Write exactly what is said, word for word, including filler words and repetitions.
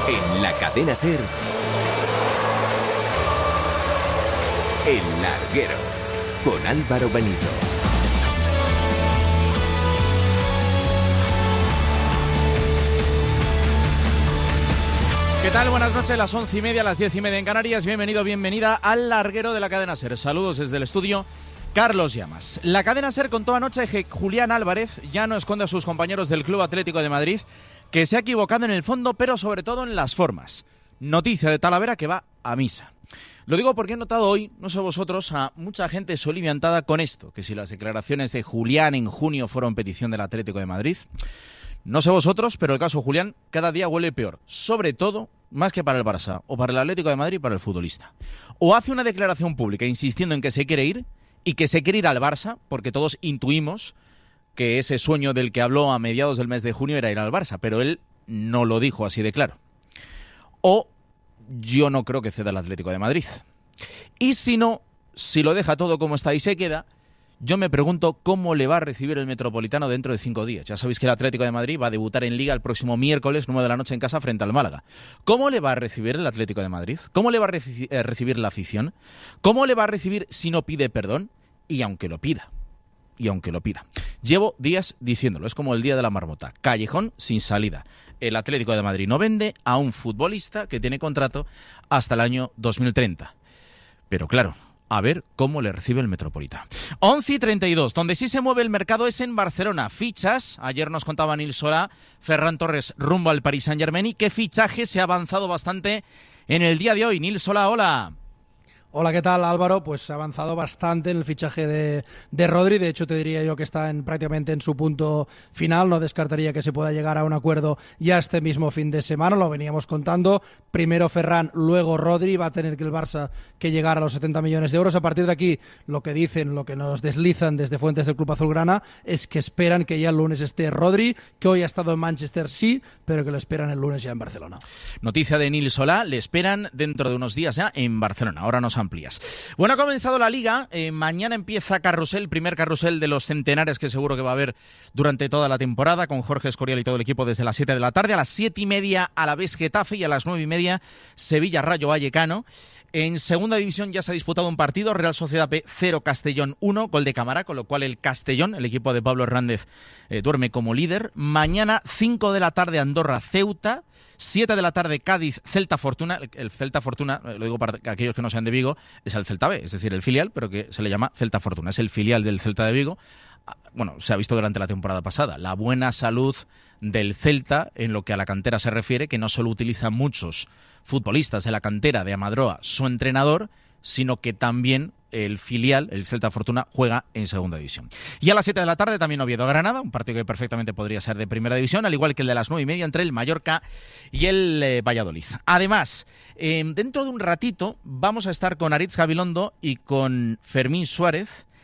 En la cadena SER, El Larguero, con Álvaro Benito. ¿Qué tal? Buenas noches, las once y media, las diez y media en Canarias. Bienvenido, bienvenida al Larguero de la cadena SER. Saludos desde el estudio, Carlos Llamas. La cadena SER contó anoche que Julián Álvarez ya no esconde a sus compañeros del Club Atlético de Madrid, que se ha equivocado en el fondo, pero sobre todo en las formas. Noticia de Talavera que va a misa. Lo digo porque he notado hoy, no sé vosotros, a mucha gente soliviantada con esto, que si las declaraciones de Julián en junio fueron petición del Atlético de Madrid. No sé vosotros, pero el caso Julián cada día huele peor, sobre todo, más que para el Barça, o para el Atlético de Madrid, para el futbolista. O hace una declaración pública insistiendo en que se quiere ir, y que se quiere ir al Barça, porque todos intuimos que ese sueño del que habló a mediados del mes de junio era ir al Barça, pero él no lo dijo así de claro. O yo no creo que ceda al Atlético de Madrid. Y si no, si lo deja todo como está y se queda, yo me pregunto cómo le va a recibir el Metropolitano dentro de cinco días. Ya sabéis que el Atlético de Madrid va a debutar en Liga el próximo miércoles, nueve de la noche en casa, frente al Málaga. ¿Cómo le va a recibir el Atlético de Madrid? ¿Cómo le va a reci- eh, recibir la afición? ¿Cómo le va a recibir si no pide perdón? Y aunque lo pida. Y aunque lo pida. Llevo días diciéndolo, es como el día de la marmota. Callejón sin salida. El Atlético de Madrid no vende a un futbolista que tiene contrato hasta el año dos mil treinta. Pero claro, a ver cómo le recibe el Metropolitano. once y treinta y dos, donde sí se mueve el mercado es en Barcelona. Fichas, ayer nos contaba Nil Solá, Ferran Torres rumbo al Paris Saint-Germain, y qué fichaje se ha avanzado bastante en el día de hoy. Nil Solá, hola. Hola, ¿qué tal, Álvaro? Pues se ha avanzado bastante en el fichaje de, de Rodri. De hecho, te diría yo que está en, prácticamente en su punto final. No descartaría que se pueda llegar a un acuerdo ya este mismo fin de semana. Lo veníamos contando. Primero Ferran, luego Rodri. Va a tener que el Barça que llegar a los setenta millones de euros. A partir de aquí, lo que dicen, lo que nos deslizan desde fuentes del Club Azulgrana es que esperan que ya el lunes esté Rodri, que hoy ha estado en Manchester, sí, pero que lo esperan el lunes ya en Barcelona. Noticia de Nil Solá, le esperan dentro de unos días ya en Barcelona. Ahora nos amplías. Bueno, ha comenzado la Liga, eh, mañana empieza Carrusel, primer carrusel de los centenares que seguro que va a haber durante toda la temporada, con Jorge Escorial y todo el equipo desde las siete de la tarde, a las siete y media Alavés Getafe y a las nueve y media Sevilla Rayo Vallecano. En segunda división ya se ha disputado un partido, Real Sociedad B cero, Castellón uno, gol de Cámara, con lo cual el Castellón, el equipo de Pablo Hernández, eh, duerme como líder. Mañana cinco de la tarde Andorra Ceuta, siete de la tarde Cádiz Celta Fortuna. El Celta Fortuna, lo digo para aquellos que no sean de Vigo, es el Celta B, es decir, el filial, pero que se le llama Celta Fortuna, es el filial del Celta de Vigo. Bueno, se ha visto durante la temporada pasada la buena salud del Celta en lo que a la cantera se refiere, que no solo utiliza muchos futbolistas de la cantera de Amadroa, su entrenador, sino que también el filial, el Celta Fortuna, juega en segunda división. Y a las siete de la tarde también Oviedo-Granada, un partido que perfectamente podría ser de primera división, al igual que el de las nueve y media entre el Mallorca y el eh, Valladolid. Además, eh, dentro de un ratito vamos a estar con Aritz Gabilondo y con Fermín Suárez